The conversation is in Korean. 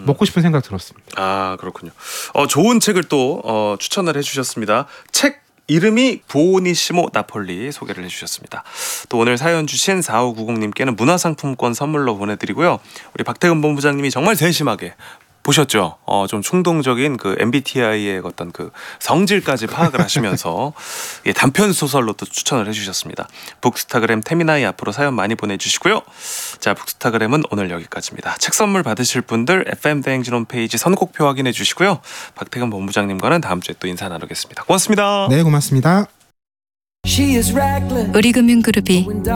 먹고 싶은 생각 들었습니다. 아, 그렇군요. 좋은 책을 또 추천을 해주셨습니다. 책 이름이 부오니시모 나폴리 소개를 해주셨습니다. 또 오늘 사연 주신 4590님께는 문화상품권 선물로 보내드리고요. 우리 박태근 본부장님이 정말 세심하게 보셨죠? 좀 충동적인 그 MBTI의 어떤 그 성질까지 파악을 하시면서 예, 단편 소설로 또 추천을 해주셨습니다. 북스타그램 태미나이 앞으로 사연 많이 보내주시고요. 자, 북스타그램은 오늘 여기까지입니다. 책 선물 받으실 분들 FM 대행진 홈페이지 선곡표 확인해 주시고요. 박태근 본부장님과는 다음 주에 또 인사 나누겠습니다. 고맙습니다. 네, 고맙습니다. 우리금융그룹이